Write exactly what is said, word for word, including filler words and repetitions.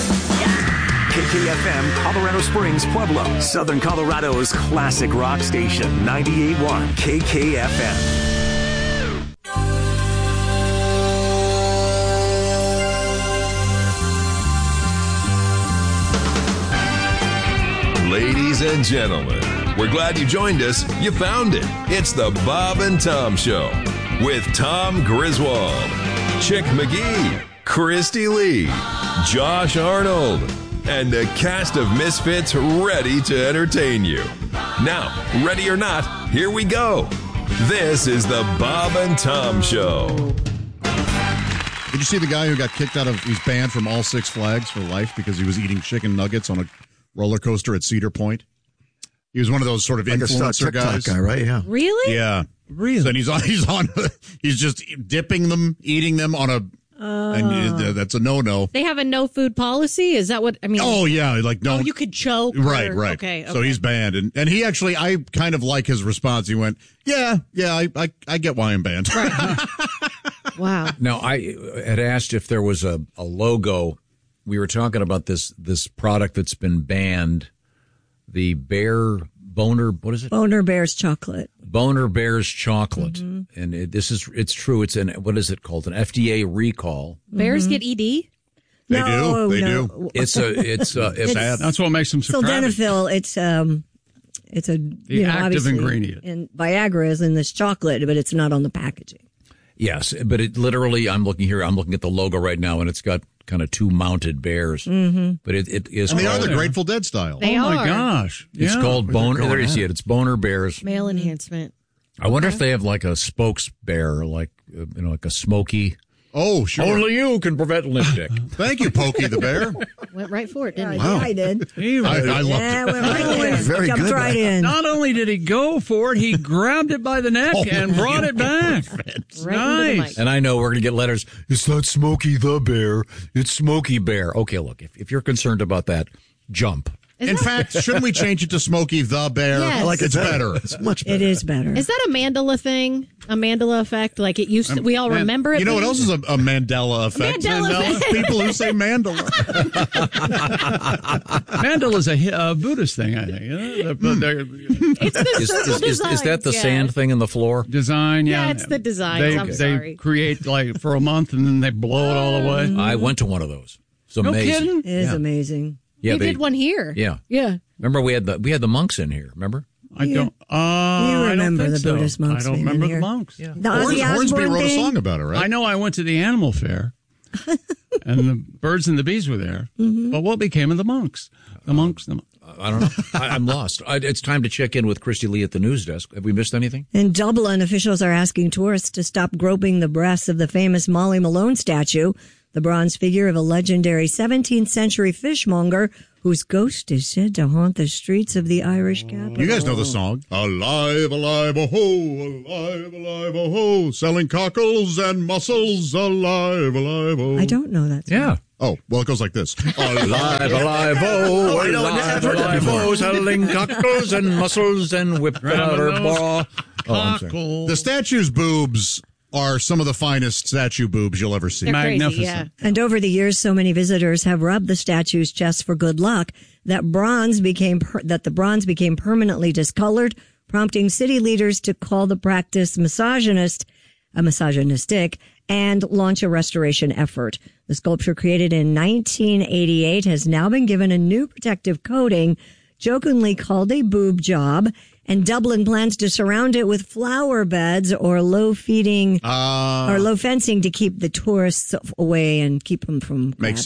K K F M, Colorado Springs, Pueblo, Southern Colorado's classic rock station, ninety-eight point one K K F M. Ladies and gentlemen, we're glad you joined us. You found it. It's the Bob and Tom Show with Tom Griswold, Chick McGee, Christy Lee, Josh Arnold, and a cast of misfits ready to entertain you. Now, ready or not, here we go. This is the Bob and Tom Show. Did you see the guy who got kicked out of, he's banned from all Six Flags for life because he was eating chicken nuggets on a roller coaster at Cedar Point? He was one of those sort of like influencer a guys. guy, right? Yeah. Really? Yeah. Really? And he's on, he's on, he's just dipping them, eating them on a, uh, and uh, that's a no-no. They have a no-food policy? Is that what, I mean? Oh, yeah. Like, no. Oh, you could choke? Right, or, right. Okay, okay. So he's banned. And, and he actually, I kind of like his response. He went, yeah, yeah, I, I, I get why I'm banned. Right. Wow. Now, I had asked if there was a, a logo. We were talking about this this product that's been banned, the Bear Boner, what is it? Boner Bears chocolate. Boner Bears chocolate. Mm-hmm. And it, this is, it's true. It's an, what is it called? An F D A recall. Bears Mm-hmm. get E D? They no, do. They no. do. It's a, it's a, it's, It's- That's what makes them so crowded. Sildenafil, it's um, it's a The you know, active obviously, ingredient. And Viagra is in this chocolate, but it's not on the packaging. yes, but it literally, I'm looking here, I'm looking at the logo right now, and it's got kind of two mounted bears. Mm-hmm. But it, it is And they are called, the Grateful Dead style. They oh, are. my gosh. it's Yeah. called Boner, going there you at? see it, it's Boner Bears. Male enhancement. I wonder if they have like a spokes bear, like, uh, you know, like a smoky. Oh, sure. Only you can prevent lipstick. Thank you, Pokey the Bear. Went right for it, didn't Yeah, he? I did. He I, was- I loved Yeah, it. went right there. Very Jumped good. right in. Not only did he go for it, he grabbed it by the neck Oh, and brought it back. Right into the Nice. mic. And I know we're going to get letters. It's not Smokey the Bear. It's Smokey Bear. Okay, look, if, if you're concerned about that, jump. In fact, shouldn't we change it to Smokey the Bear? Yes. I like it's better. It's much better. It is better. Is that a Mandela thing? A Mandela effect? Like it used to, we all Man- remember it. You know what being- else is a, a Mandela effect? Mandela effect. People who say mandala. Mandala is a, hi- a Buddhist thing, I think. You know? The- the- It's the Is, circle is, is, is that the designs, yeah. sand thing in the floor? design, yeah. Yeah, it's the designs. They, I'm they sorry. create like for a month and then they blow it all away. I went to one of those. It's No amazing. kidding? It is Yeah. amazing. Yeah, we they, did one here. Yeah. Yeah. Remember we had the we had the monks in here. Remember? I don't. Uh, I don't remember think the so. Buddhist monks I don't being in remember here. the monks. Yeah. The Horns, Ozzy Hornsby Osbourne wrote a thing? song about it, right? I know I went to the animal fair, and the birds and the bees were there. Mm-hmm. But what became of the monks? The monks. The, I don't know. I, I'm lost. I, it's time to check in with Christy Lee at the news desk. Have we missed anything? In Dublin, officials are asking tourists to stop groping the breasts of the famous Molly Malone statue, the bronze figure of a legendary seventeenth century fishmonger whose ghost is said to haunt the streets of the Irish capital. You guys know the song. Alive, alive, oh ho, alive, alive, oh ho, selling cockles and mussels, alive, alive, oh. I don't know that song. Yeah. Oh, well, it goes like this. Alive, alive, oh, I know, I've alive, heard that alive, before. oh, selling cockles and mussels and whipped out her bra. Oh, I'm sorry. cockle. The statue's boobs are some of the finest statue boobs you'll ever see. They're Magnificent. crazy, yeah. And over the years, so many visitors have rubbed the statue's chest for good luck that bronze became per- that the bronze became permanently discolored, prompting city leaders to call the practice misogynist, a misogynistic, and launch a restoration effort. The sculpture, created in nineteen eighty-eight, has now been given a new protective coating, jokingly called a boob job, and Dublin plans to surround it with flower beds or low feeding Uh, or low fencing to keep the tourists away and keep them from Makes